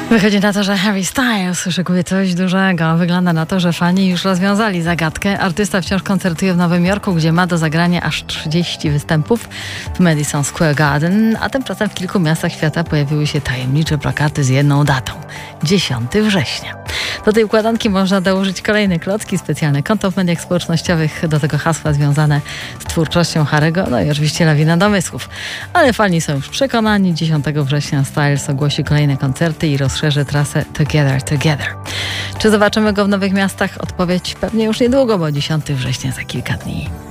Wychodzi na to, że Harry Styles szykuje coś dużego. Wygląda na to, że fani już rozwiązali zagadkę. Artysta wciąż koncertuje w Nowym Jorku, gdzie ma do zagrania aż 30 występów w Madison Square Garden, a tymczasem w kilku miastach świata pojawiły się tajemnicze plakaty z jedną datą – 10 września. Do tej układanki można dołożyć kolejne klocki, specjalne konto w mediach społecznościowych, do tego hasła związane z twórczością Harry'ego, no i oczywiście lawina domysłów. Ale fani są już przekonani, 10 września Styles ogłosi kolejne koncerty i rozszerzy trasę Together Together. Czy zobaczymy go w nowych miastach? Odpowiedź pewnie już niedługo, bo 10 września za kilka dni.